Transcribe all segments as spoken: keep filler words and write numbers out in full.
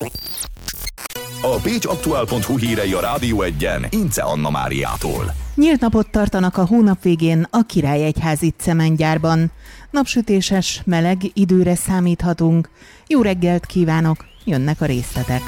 A pécs aktuál pont hu hírei a Rádió Egyen Ince Anna Máriától. Nyílt napot tartanak a hónap végén a Királyegyházi cementgyárban. Napsütéses, meleg időre számíthatunk. Jó reggelt kívánok, jönnek a részletek.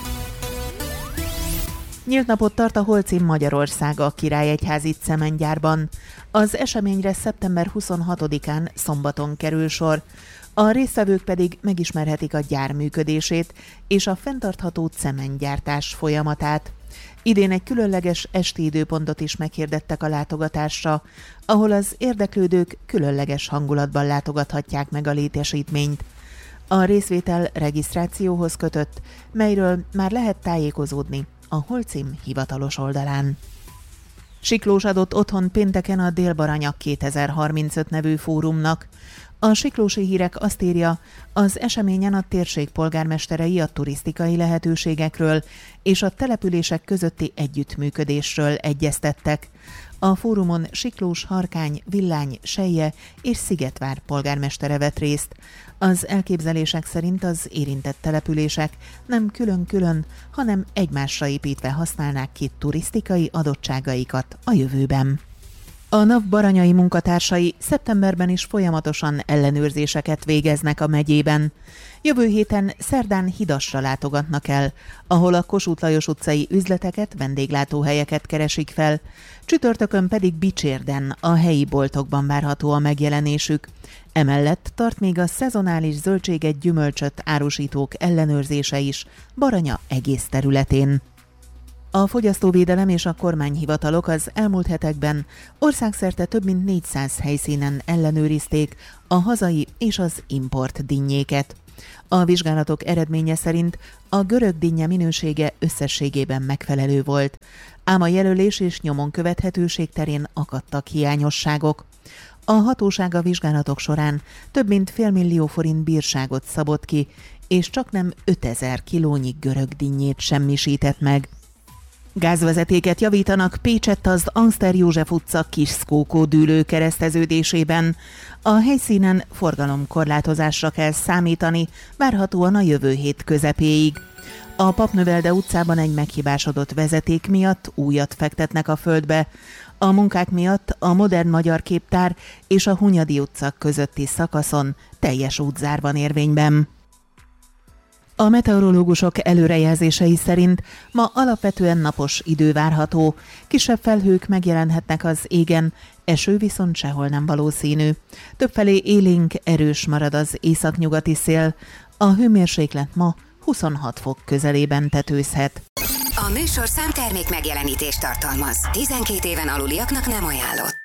Nyílt napot tart a Holcim Magyarország a Királyegyházi cementgyárban. Az eseményre szeptember huszonhatodikán szombaton kerül sor. A résztvevők pedig megismerhetik a gyár működését és a fenntartható cementgyártás folyamatát. Idén egy különleges esti időpontot is meghirdettek a látogatásra, ahol az érdeklődők különleges hangulatban látogathatják meg a létesítményt. A részvétel regisztrációhoz kötött, melyről már lehet tájékozódni a Holcim hivatalos oldalán. Siklós adott otthon pénteken a Dél-Baranya kétezer-harmincöt nevű fórumnak. A siklósi hírek azt írja, az eseményen a térség polgármesterei a turisztikai lehetőségekről és a települések közötti együttműködésről egyeztettek. A fórumon Siklós, Harkány, Villány, Selje és Szigetvár polgármestere vett részt. Az elképzelések szerint az érintett települések nem külön-külön, hanem egymásra építve használnák ki turisztikai adottságaikat a jövőben. A NAV baranyai munkatársai szeptemberben is folyamatosan ellenőrzéseket végeznek a megyében. Jövő héten szerdán Hidasra látogatnak el, ahol a Kossuth Lajos utcai üzleteket, vendéglátóhelyeket keresik fel, csütörtökön pedig Bicsérden a helyi boltokban várható a megjelenésük. Emellett tart még a szezonális zöldséget, gyümölcsöt árusítók ellenőrzése is Baranya egész területén. A fogyasztóvédelem és a kormányhivatalok az elmúlt hetekben országszerte több mint négyszáz helyszínen ellenőrizték a hazai és az import dinnyéket. A vizsgálatok eredménye szerint a görög dinnye minősége összességében megfelelő volt, ám a jelölés és nyomon követhetőség terén akadtak hiányosságok. A hatóság a vizsgálatok során több mint félmillió forint bírságot szabott ki, és csaknem ötezer kilónyi görög dinnyét semmisített meg. Gázvezetéket javítanak Pécsett az Angster József utca Kisszkókó dűlő kereszteződésében. A helyszínen forgalomkorlátozásra kell számítani, várhatóan a jövő hét közepéig. A Papnövelde utcában egy meghibásodott vezeték miatt újat fektetnek a földbe. A munkák miatt a Modern Magyar Képtár és a Hunyadi utca közötti szakaszon teljes útzár van érvényben. A meteorológusok előrejelzései szerint ma alapvetően napos idő várható, kisebb felhők megjelenhetnek az égen, eső viszont sehol nem valószínű. Többfelé élénk, erős marad az északnyugati szél, a hőmérséklet ma huszonhat fok közelében tetőzhet. A műsor számtermék megjelenítést tartalmaz. tizenkét éven aluliaknak nem ajánlott.